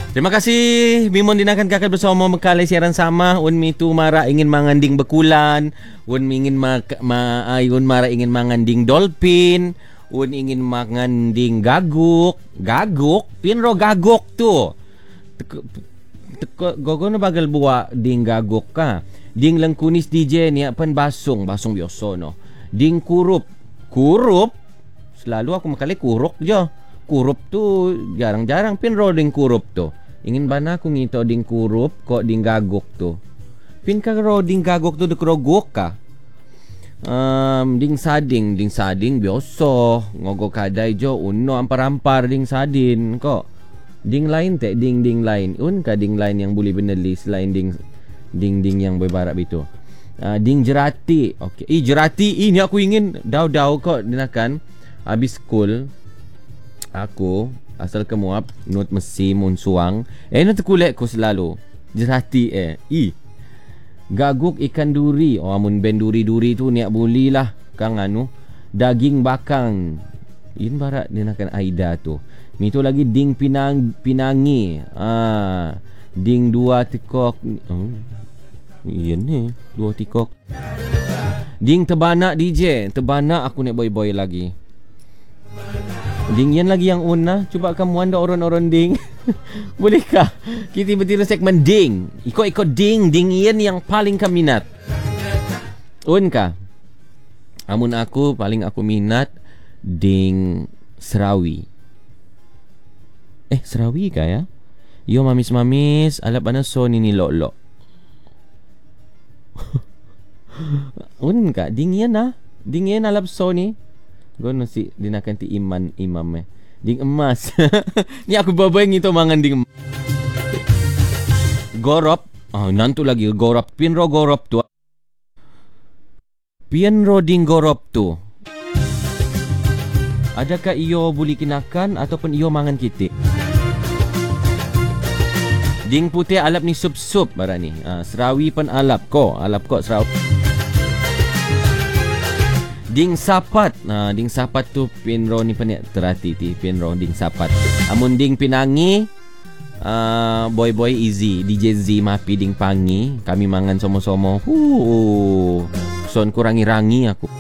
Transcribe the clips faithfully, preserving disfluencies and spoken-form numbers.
Terima kasih Bimon dinakan kakak bersama mengkalai siaran sama. Un mi tu mara ingin manganding bekulan. Un ingin ma, ma un mara ingin manganding dolphin. Un ingin manganding gaguk. Gaguk? Pinro gaguk tu. Gogo na bagal buwa ding gaguk ka. Ding lengkunis D J ni apan basung. Basung biasa no. Ding kurup. Kurup? Selalu aku makalai kuruk je. Kurup tu jarang-jarang pinro ding kurup tu. Ingin bana aku ngito ding kurup kok ding gagok tu. Pin ka ro ding gagok tu dekrogok ka. Um, ding sading, ding sading biasa. Ngogo kadai jo uno ampar-ampar ding sadin kok. Ding lain te ding ding lain. Un ka ding lain yang boleh beneli selain ding ding ding yang berbarak itu. Uh, ding jerati. Okey. Eh jerati ini aku ingin dau-dau kok dinakan habis school. Aku asal kemuap not mesi mun suang eh nak terkulek ku selalu jerati eh i gaguk ikan duri oh mun ben duri-duri tu niak buli lah kang anu daging bakang in barat dia nakkan Aida tu mi tu lagi ding pinang pinangi ah ding dua tikok oh iya ni dua tikok ding tebana D J tebana aku nak boy-boy lagi. Ding yan lagi yang una. Cuba kamu anda orang-orang ding. Bolehkah kita bertiru segmen ding? Ikut-ikut ding. Ding yan yang paling kami minat. Un ka? Amun aku paling aku minat ding Serawi. Eh Serawi ka ya? Yo mamis-mamis alap ana so ni lok-lok. Un ka? Ding yan ah. Ding yan alap so ni. Gono si dinakan ti iman imam eh. Ding emas. Ni aku babayang itu mangan ding emas. Gorop. Oh, nantu lagi gorop. Pinro gorop tu. Pinro ding gorop tu. Adakah iyo boleh kinakan ataupun iyo mangan kita? Ding putih alap ni sup-sup barang ni. Ah, Serawi pun alap ko. Alap ko Serawi. Ding sapat. Nah, ding sapat tu pinro ni peniak terhati ti pinro ding sapat. Amun ding pinangi uh, boy-boy easy D J Z mapi ding pangi. Kami mangan somo-somo. Huh. Son kurangi rangi aku.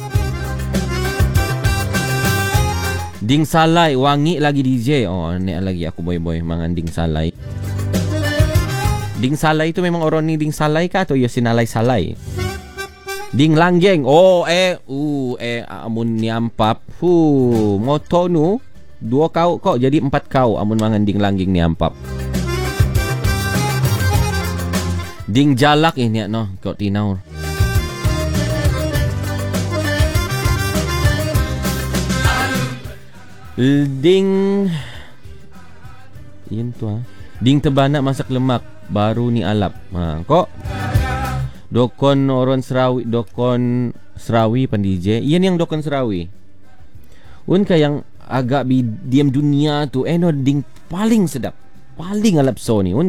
Ding salai wangi lagi D J. Oh, ni lagi aku boy-boy mangan ding salai. Ding salai tu memang orang ni ding salai kah atau yo sinalai salai? Ding langgeng. Oh eh uh eh amun niampap. Hu moto nu dua kau kok jadi empat kau amun mangan ding langgeng niampap. Ding jalak ini no kok tinau. Ding Yen tu ah. Ding tebana masak lemak baru ni alap. Ha kok dokon orang Serawi, dokon Serawi pan D J. Iyan yang dokon Serawi. Un ka yang agak bi diam dunia tu eh no ding paling sedap. Paling alap so ni. Un